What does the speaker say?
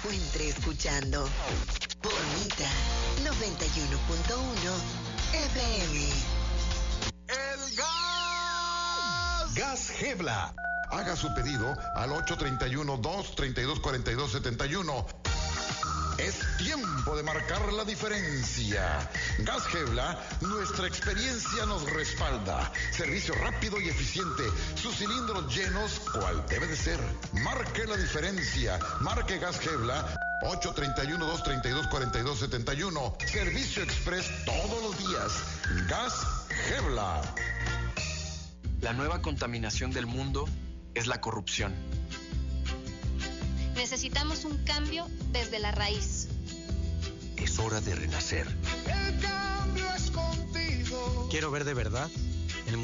encuentre escuchando Bonita 91.1 FM. El gas. Gas Gebla. Haga su pedido al 831-232-4271. Es tiempo de marcar la diferencia. Gas Gebla, nuestra experiencia nos respalda. Servicio rápido y eficiente. Sus cilindros llenos, cual debe de ser. Marque la diferencia. Marque Gas Gebla. 831-232-4271. Servicio express todos los días. Gas Gebla. La nueva contaminación del mundo es la corrupción. Necesitamos un cambio desde la raíz. Es hora de renacer. El cambio es contigo. Quiero ver de verdad